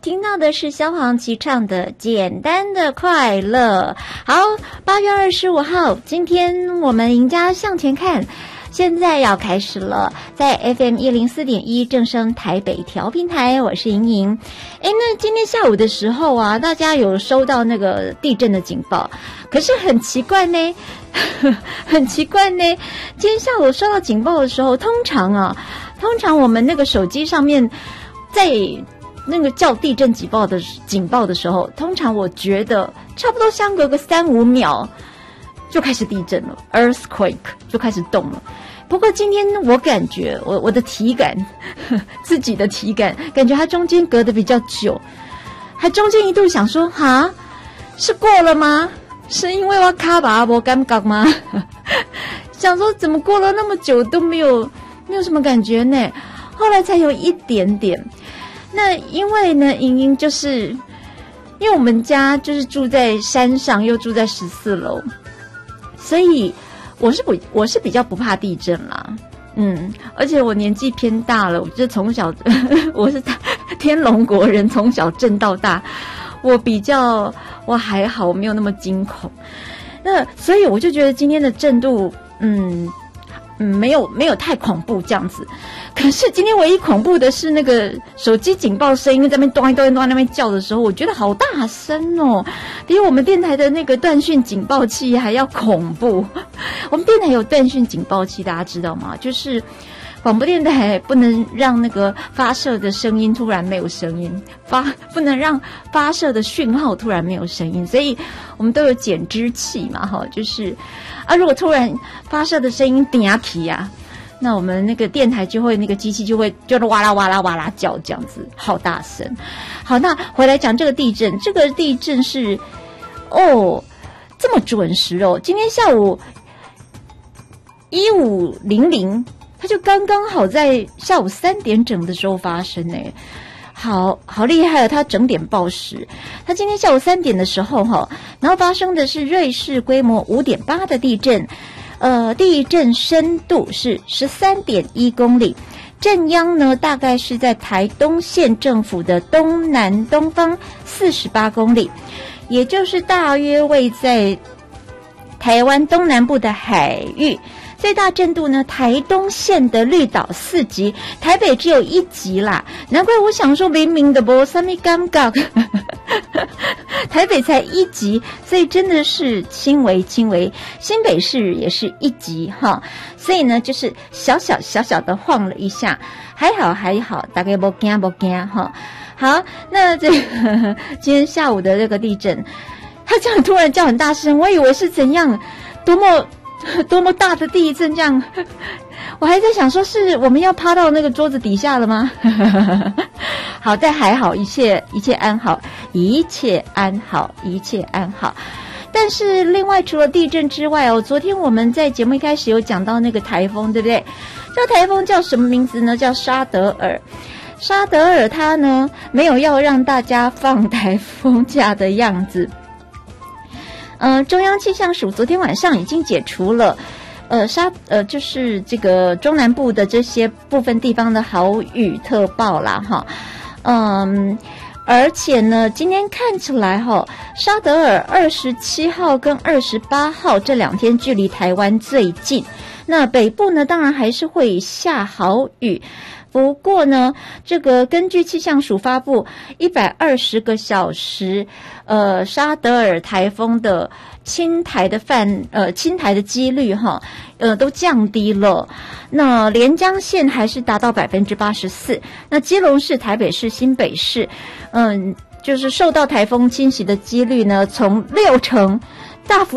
听到的是萧煌奇唱的《简单的快乐》。好，8月25号，今天我们赢家向前看，现在要开始了，在 FM 104.1正声台北调频台，我是莹莹。那今天下午的时候啊，大家有收到那个地震的警报，可是很奇怪呢，很奇怪呢。今天下午收到警报的时候，通常我们那个手机上面在那个叫地震警报的时候，通常我觉得差不多相隔个3-5秒就开始地震了 ，earthquake 就开始动了。不过今天我感觉我的体感，自己的体感，感觉它中间隔得比较久，还中间一度想说，哈，是过了吗？是因为我卡巴没感觉吗？想说怎么过了那么久都没有什么感觉呢？后来才有一点点。那因为呢，莹莹就是因为我们家就是住在山上，又住在14楼，所以我是比较不怕地震啦。而且我年纪偏大了，我就从小我是天龙国人，从小震到大，我还好，我没有那么惊恐。那所以我就觉得今天的震度没有太恐怖这样子。可是今天唯一恐怖的是那个手机警报声音在那边咚咚咚那边叫的时候，我觉得好大声哦，比我们电台的那个断讯警报器还要恐怖。我们电台有断讯警报器，大家知道吗？就是广播电台不能让那个发射的声音突然没有声音，不能让发射的讯号突然没有声音，所以我们都有减支器嘛，就是如果突然发射的声音顶起啊，那我们那个电台就会那个机器就哇啦哇啦哇啦叫，这样子好大声。好，那回来讲这个地震，这个地震是这么准时哦，今天下午15:00，它就刚刚好在下午3点整的时候发生呢。好厉害啊！它整点报时，它今天下午3点的时候然后发生的是瑞士规模5.8的地震，地震深度是13.1公里，震央呢大概是在台东县政府的东南东方48公里，也就是大约位在台湾东南部的海域。最大震度呢，台东县的绿岛4级，台北只有1级啦。难怪我想说明明的没什么感觉，台北才1级，所以真的是轻微。新北市也是1级哈，所以呢就是小小的晃了一下，还好，大概没惊哈。好，那这个今天下午的这个地震，它这样突然叫很大声，我以为是怎样，多么大的地震这样，我还在想说是我们要趴到那个桌子底下了吗？好在还好，一切安好，一切安好。但是另外除了地震之外昨天我们在节目一开始有讲到那个台风，对不对？这个台风叫什么名字呢？叫沙德尔。沙德尔它呢没有要让大家放台风假的样子。中央气象署昨天晚上已经解除了就是这个中南部的这些部分地方的豪雨特报啦哈。而且呢今天看起来沙德尔27号跟28号这2天距离台湾最近，那北部呢当然还是会下豪雨。不过呢这个根据气象署发布120个小时沙德尔台风的侵台的几率都降低了。那连江县还是达到84%，那基隆市、台北市、新北市就是受到台风侵袭的几率呢从6成大幅